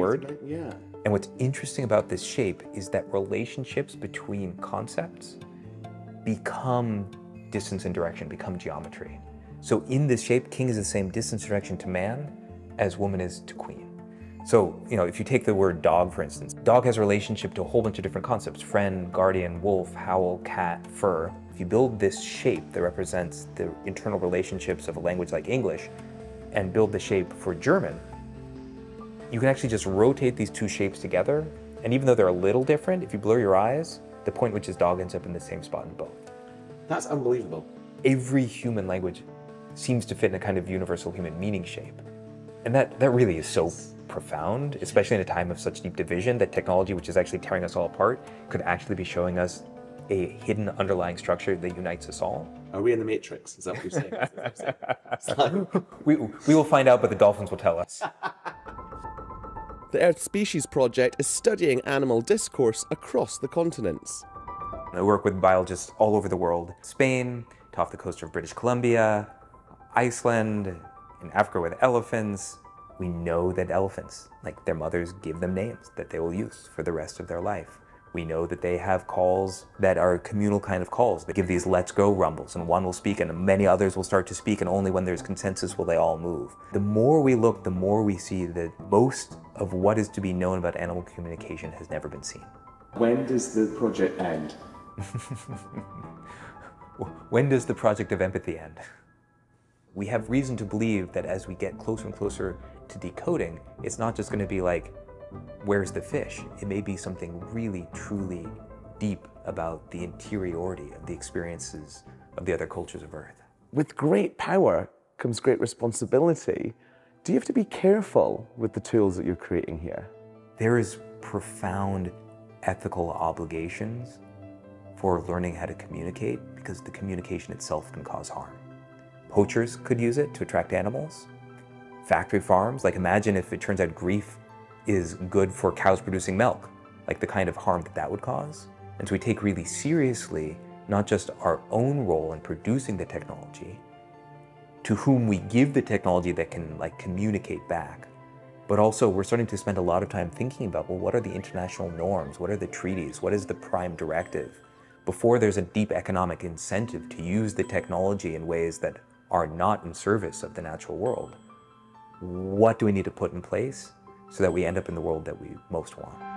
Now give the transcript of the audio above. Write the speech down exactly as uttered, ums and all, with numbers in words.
word. Yeah. And what's interesting about this shape is that relationships between concepts become distance and direction, become geometry. So in this shape, king is the same distance and direction to man as woman is to queen. So, you know, if you take the word dog, for instance, dog has a relationship to a whole bunch of different concepts: friend, guardian, wolf, howl, cat, fur. If you build this shape that represents the internal relationships of a language like English and build the shape for German, you can actually just rotate these two shapes together. And even though they're a little different, if you blur your eyes, the point which is dog ends up in the same spot in both. That's unbelievable. Every human language seems to fit in a kind of universal human meaning shape. And that, that really is so profound, especially in a time of such deep division, that technology, which is actually tearing us all apart, could actually be showing us a hidden underlying structure that unites us all. Are we in the Matrix? Is that what you're saying? That's what I'm saying. we, we will find out, but the dolphins will tell us. The Earth Species Project is studying animal discourse across the continents. I work with biologists all over the world: Spain, to off the coast of British Columbia, Iceland, in Africa with elephants. We know that elephants, like their mothers, give them names that they will use for the rest of their life. We know that they have calls that are communal kind of calls. They give these let's go rumbles, and one will speak and many others will start to speak, and only when there's consensus will they all move. The more we look, the more we see that most of what is to be known about animal communication has never been seen. When does the project end? When does the project of empathy end? We have reason to believe that as we get closer and closer to decoding, it's not just going to be like, where's the fish? It may be something really, truly deep about the interiority of the experiences of the other cultures of Earth. With great power comes great responsibility. Do you have to be careful with the tools that you're creating here? There is profound ethical obligations for learning how to communicate, because the communication itself can cause harm. Poachers could use it to attract animals. Factory farms, like imagine if it turns out grief is good for cows producing milk, like the kind of harm that that would cause. And so we take really seriously not just our own role in producing the technology, to whom we give the technology that can like communicate back, but also we're starting to spend a lot of time thinking about, well, what are the international norms? What are the treaties? What is the prime directive? Before there's a deep economic incentive to use the technology in ways that are not in service of the natural world, what do we need to put in place so that we end up in the world that we most want?